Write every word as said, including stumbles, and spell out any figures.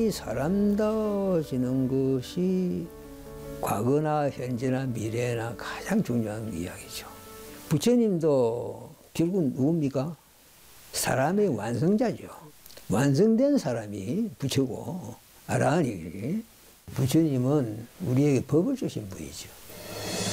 사람이 사람다워지는 것이 과거나 현재나 미래나 가장 중요한 이야기죠. 부처님도 결국은 누굽니까? 사람의 완성자죠. 완성된 사람이 부처고, 아라하니 부처님은 우리에게 법을 주신 분이죠.